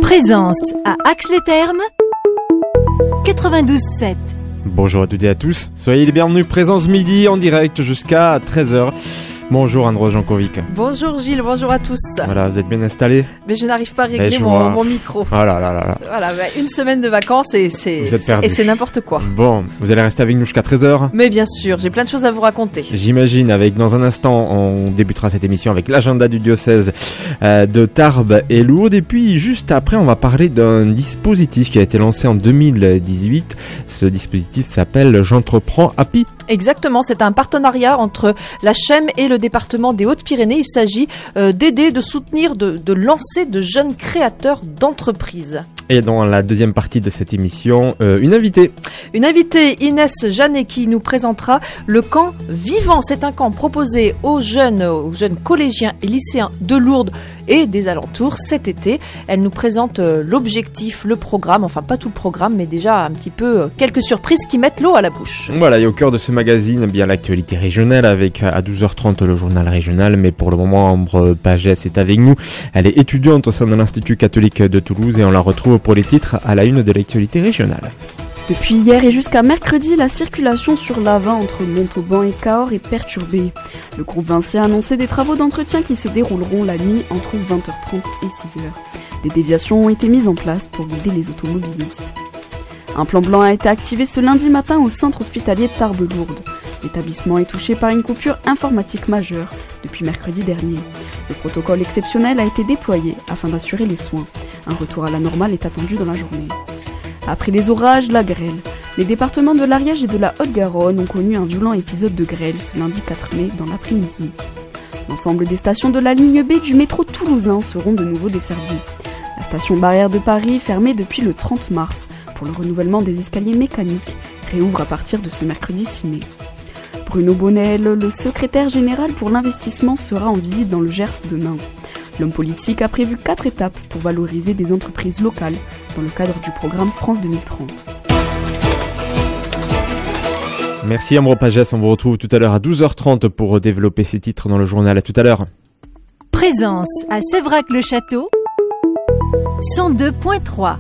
Présence à Ax-les-Thermes 92.7. Bonjour à toutes et à tous, soyez les bienvenus, Présence midi en direct jusqu'à 13h. Bonjour Andros Jankovic. Bonjour Gilles, bonjour à tous. Voilà, vous êtes bien installés? Mais je n'arrive pas à régler mon micro. Oh là là là là. Voilà, une semaine de vacances et c'est n'importe quoi. Bon, vous allez rester avec nous jusqu'à 13h? Mais bien sûr, j'ai plein de choses à vous raconter. J'imagine, dans un instant, on débutera cette émission avec l'agenda du diocèse de Tarbes et Lourdes. Et puis, juste après, on va parler d'un dispositif qui a été lancé en 2018. Ce dispositif s'appelle J'entreprends Happy. Exactement, c'est un partenariat entre la CHEM et le département des Hautes-Pyrénées. Il s'agit d'aider, de soutenir, de lancer de jeunes créateurs d'entreprises. Et dans la deuxième partie de cette émission, une invitée. Une invitée, Inès Janet, qui nous présentera le camp Vivant. C'est un camp proposé aux jeunes collégiens et lycéens de Lourdes et des alentours cet été. Elle nous présente l'objectif, le programme, enfin pas tout le programme, mais déjà un petit peu quelques surprises qui mettent l'eau à la bouche. Voilà, et au cœur de ce magazine, bien l'actualité régionale avec à 12h30 le journal régional, mais pour le moment, Ambre Pagès est avec nous. Elle est étudiante au sein de l'Institut catholique de Toulouse et on la retrouve pour les titres à la une de l'actualité régionale. Depuis hier et jusqu'à mercredi, la circulation sur l'A20 entre Montauban et Cahors est perturbée. Le groupe Vinci a annoncé des travaux d'entretien qui se dérouleront la nuit entre 20h30 et 6h. Des déviations ont été mises en place pour guider les automobilistes. Un plan blanc a été activé ce lundi matin au centre hospitalier Tarbes-Lourdes. L'établissement est touché par une coupure informatique majeure depuis mercredi dernier. Le protocole exceptionnel a été déployé afin d'assurer les soins. Un retour à la normale est attendu dans la journée. Après les orages, la grêle. Les départements de l'Ariège et de la Haute-Garonne ont connu un violent épisode de grêle ce lundi 4 mai dans l'après-midi. L'ensemble des stations de la ligne B du métro toulousain seront de nouveau desservies. La station Barrière de Paris, fermée depuis le 30 mars pour le renouvellement des escaliers mécaniques, réouvre à partir de ce mercredi 6 mai. Bruno Bonnel, le secrétaire général pour l'investissement, sera en visite dans le Gers demain. L'homme politique a prévu 4 étapes pour valoriser des entreprises locales dans le cadre du programme France 2030. Merci Ambre Pagès, on vous retrouve tout à l'heure à 12h30 pour développer ces titres dans le journal. À tout à l'heure. Présence à Sévrac-le-Château 102.3.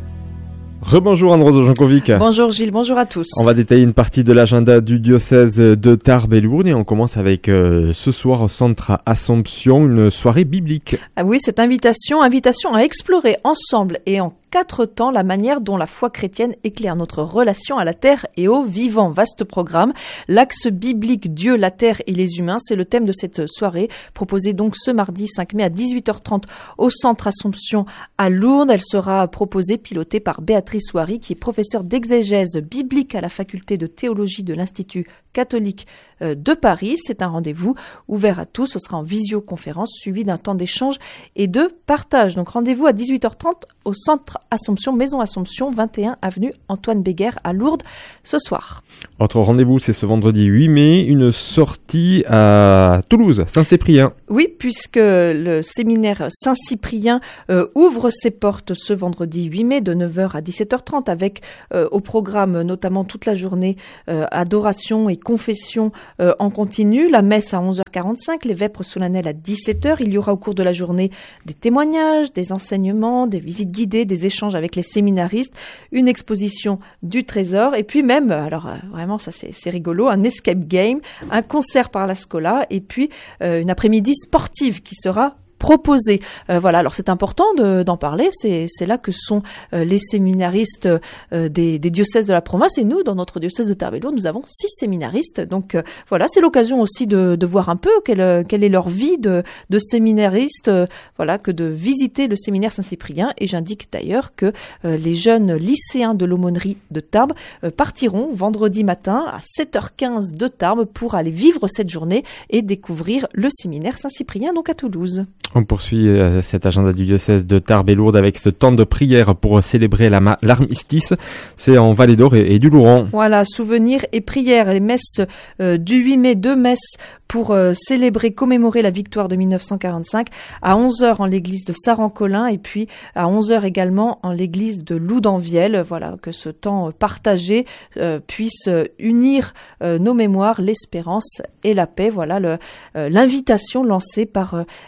Rebonjour Andros Jankovic. Bonjour Gilles, bonjour à tous. On va détailler une partie de l'agenda du diocèse de Tarbes et Lourdes et on commence avec ce soir au centre Assomption, une soirée biblique. Ah oui, cette invitation à explorer ensemble et en 4 temps la manière dont la foi chrétienne éclaire notre relation à la terre et au vivant. Vaste programme. L'axe biblique Dieu, la terre et les humains, c'est le thème de cette soirée, proposée donc ce mardi 5 mai à 18h30 au centre Assomption à Lourdes. Elle sera proposée, pilotée par Béatrice Ouari, qui est professeure d'exégèse biblique à la faculté de théologie de l'Institut catholique de Paris. C'est un rendez-vous ouvert à tous. Ce sera en visioconférence suivi d'un temps d'échange et de partage. Donc rendez-vous à 18h30 au centre Assomption, Maison Assomption, 21 avenue Antoine Béguer à Lourdes ce soir. Autre rendez-vous, c'est ce vendredi 8 mai, une sortie à Toulouse, Saint-Cyprien. Oui, puisque le séminaire Saint-Cyprien ouvre ses portes ce vendredi 8 mai de 9h à 17h30 avec au programme notamment toute la journée adoration et confession en continu, la messe à 11h45, les vêpres solennelles à 17h. Il y aura au cours de la journée des témoignages, des enseignements, des visites guidées, des échanges avec les séminaristes, une exposition du trésor et puis même, alors vraiment ça c'est rigolo, un escape game, un concert par la Scola et puis une après-midi sportive qui sera proposé. Voilà, alors c'est important d'en parler, c'est là que sont les séminaristes des diocèses de la province et nous, dans notre diocèse de Tarbes et Lourdes, nous avons 6 séminaristes. Donc voilà, c'est l'occasion aussi de voir un peu quelle est leur vie de séminariste, voilà, que de visiter le séminaire Saint-Cyprien. Et j'indique d'ailleurs que les jeunes lycéens de l'aumônerie de Tarbes partiront vendredi matin à 7h15 de Tarbes pour aller vivre cette journée et découvrir le séminaire Saint-Cyprien, donc à Toulouse. On poursuit cet agenda du diocèse de Tarbes et Lourdes avec ce temps de prière pour célébrer l'armistice. C'est en Vallée d'Or et du Louran. Voilà, souvenirs et prières. Les messes du 8 mai, 2 messes pour célébrer, commémorer la victoire de 1945 à 11h en l'église de Saran-Colin et puis à 11h également en l'église de Loudanvielle. Voilà, que ce temps partagé puisse unir nos mémoires, l'espérance et la paix. Voilà l'invitation lancée par les prêtres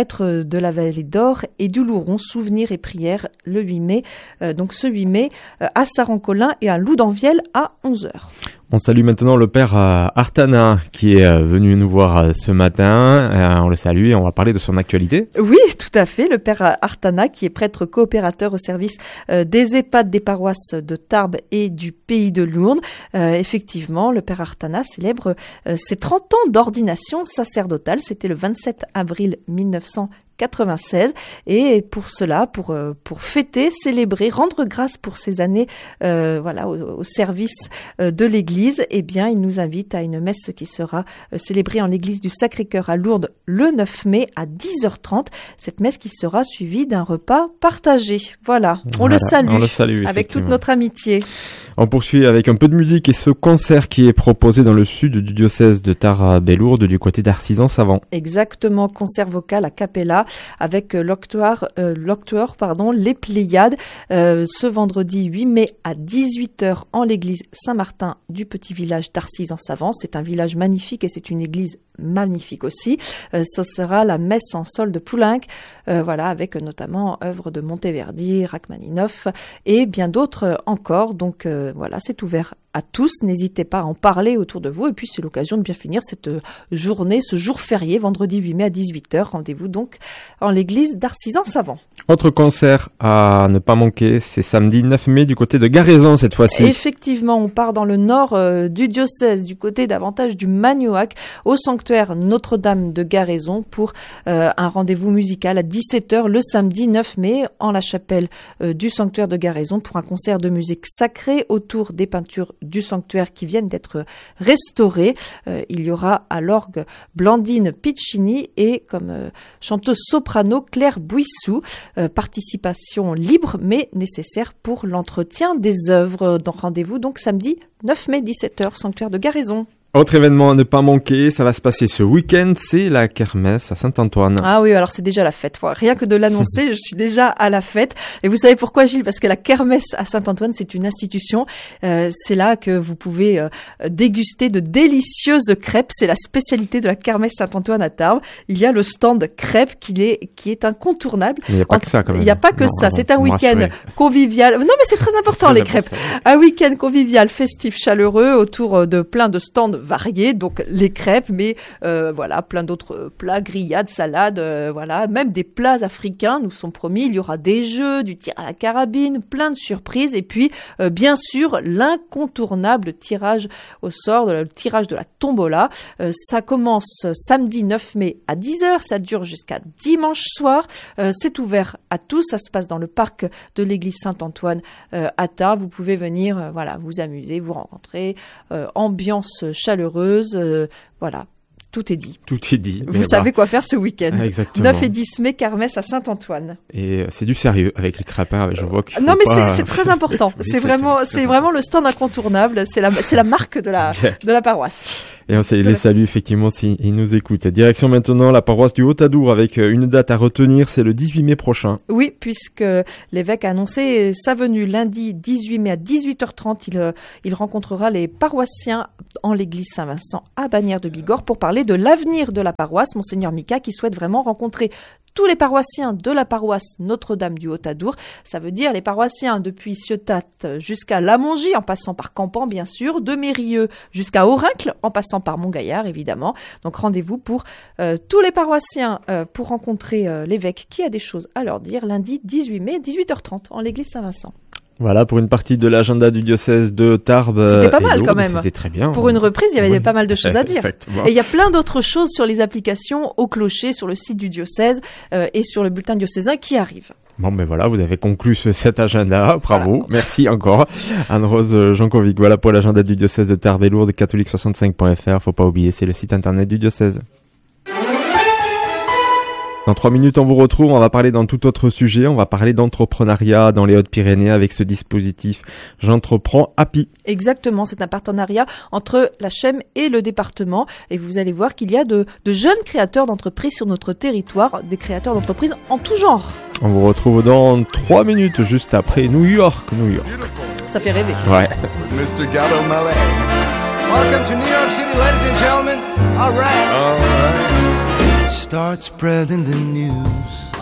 prêtres de la Vallée d'Or et du Louron, souvenirs et prières le 8 mai. Donc ce 8 mai, à Saran-Colin et à Loudanvielle à 11h. On salue maintenant le père Artana qui est venu nous voir ce matin. On le salue et on va parler de son actualité. Oui, tout à fait. Le père Artana qui est prêtre coopérateur au service des EHPAD des paroisses de Tarbes et du Pays de Lourdes. Effectivement, le père Artana célèbre ses 30 ans d'ordination sacerdotale. C'était le 27 avril 1996 et pour cela, pour fêter, célébrer, rendre grâce pour ces années au service de l'Église, eh bien il nous invite à une messe qui sera célébrée en l'église du Sacré-Cœur à Lourdes le 9 mai à 10h30. Cette messe qui sera suivie d'un repas partagé. Voilà, on le salue avec toute notre amitié. On poursuit avec un peu de musique et ce concert qui est proposé dans le sud du diocèse de Tarbes et Lourdes du côté d'Arcisans-Savant. Exactement, concert vocal a cappella avec l'octoire, les Pléiades, ce vendredi 8 mai à 18h en l'église Saint-Martin du petit village d'Arcisans-Savant. C'est un village magnifique et c'est une église magnifique aussi. Ce sera la messe en sol de Poulenc, avec notamment œuvres de Monteverdi, Rachmaninoff et bien d'autres encore. Donc c'est ouvert à tous. N'hésitez pas à en parler autour de vous. Et puis c'est l'occasion de bien finir cette journée, ce jour férié, vendredi 8 mai à 18h. Rendez-vous donc en l'église d'Arcisans-Savant. Autre concert à ne pas manquer, c'est samedi 9 mai du côté de Garaison cette fois-ci. Effectivement, on part dans le nord du diocèse, du côté davantage du Magnoac, au sanctuaire Notre-Dame de Garaison pour un rendez-vous musical à 17h le samedi 9 mai en la chapelle du sanctuaire de Garaison pour un concert de musique sacrée autour des peintures du sanctuaire qui viennent d'être restaurées. Il y aura à l'orgue Blandine Piccini et comme chanteuse soprano Claire Bouissou. Participation libre mais nécessaire pour l'entretien des œuvres. Rendez-vous donc samedi 9 mai 17h, sanctuaire de Garaison. Autre événement à ne pas manquer, ça va se passer ce week-end, c'est la kermesse à Saint-Antoine. Ah oui, alors c'est déjà la fête. Rien que de l'annoncer, je suis déjà à la fête. Et vous savez pourquoi, Gilles? Parce que la kermesse à Saint-Antoine, c'est une institution. C'est là que vous pouvez déguster de délicieuses crêpes. C'est la spécialité de la kermesse Saint-Antoine à Tarbes. Il y a le stand crêpes qui est incontournable. Mais il n'y a pas que ça quand même. Il n'y a pas que ça. C'est un week-end convivial. Non, mais c'est très important les crêpes. Un week-end convivial, festif, chaleureux, autour de plein de stands variés, donc les crêpes, mais plein d'autres plats, grillades, salades, même des plats africains nous sont promis. Il y aura des jeux, du tir à la carabine, plein de surprises, et puis bien sûr l'incontournable tirage au sort, le tirage de la tombola. Ça commence samedi 9 mai à 10h, ça dure jusqu'à dimanche soir. C'est ouvert à tous, ça se passe dans le parc de l'église Saint-Antoine à Tarbes. Vous pouvez venir vous amuser, vous rencontrer, ambiance chaleureuse, tout est dit. Tout est dit. Vous savez quoi faire ce week-end. Exactement. 9 et 10 mai, kermesse à Saint-Antoine. Et c'est du sérieux avec les crêpes, je vois qu'il faut Non mais pas... c'est très important. Oui, c'est vraiment le stand incontournable, c'est la marque de la paroisse. Et on les salue effectivement s'ils nous écoutent. Direction maintenant la paroisse du Haut-Adour avec une date à retenir, c'est le 18 mai prochain. Oui, puisque l'évêque a annoncé sa venue lundi 18 mai à 18h30. Il rencontrera les paroissiens en l'église Saint-Vincent à Bagnères de Bigorre pour parler de l'avenir de la paroisse. Monseigneur Mika qui souhaite vraiment rencontrer tous les paroissiens de la paroisse Notre-Dame du Haut-Adour. Ça veut dire les paroissiens depuis Ciotat jusqu'à Lamongie, en passant par Campan, bien sûr, de Mérieux jusqu'à Aurincles, en passant par Montgaillard, évidemment. Donc rendez-vous pour tous les paroissiens pour rencontrer l'évêque qui a des choses à leur dire lundi 18 mai, 18h30, en l'église Saint-Vincent. Voilà pour une partie de l'agenda du diocèse de Tarbes. C'était pas mal quand même. C'était très bien. Pour une reprise, il y avait pas mal de choses à dire. Exactement. Et il y a plein d'autres choses sur les applications au clocher, sur le site du diocèse et sur le bulletin diocésain qui arrive. Bon, ben voilà, vous avez conclu cet agenda. Bravo. Voilà. Merci encore. Anne-Rose Jankovic. Voilà pour l'agenda du diocèse de Tarbes et Lourdes, catholique65.fr. Faut pas oublier, c'est le site internet du diocèse. Dans 3 minutes, on vous retrouve. On va parler d'un tout autre sujet. On va parler d'entrepreneuriat dans les Hautes-Pyrénées avec ce dispositif J'entreprends Happy. Exactement. C'est un partenariat entre la CHEM et le département. Et vous allez voir qu'il y a de jeunes créateurs d'entreprises sur notre territoire, des créateurs d'entreprises en tout genre. On vous retrouve dans 3 minutes, juste après New York. Ça fait rêver. Ouais. Mr. Gallo Mallet. Welcome to New York City, ladies and gentlemen. All right. Start spreading the news.